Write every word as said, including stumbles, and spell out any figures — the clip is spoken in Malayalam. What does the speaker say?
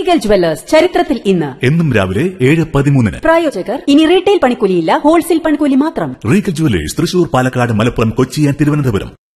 റീഗൽ ജുവല്ലേഴ്സ് ചരിത്രത്തിൽ ഇന്ന് എന്നും രാവിലെ ഏഴ് പതിമൂന്നിന്. പ്രായോജകർ ഇനി റീറ്റെയിൽ പണിക്കൂലിയില്ല, ഹോൾസെയിൽ പണിക്കൂലി മാത്രം. Regal jewellers Thrissur, Palakkad, Malappuram, Kochi and Thiruvananthapuram.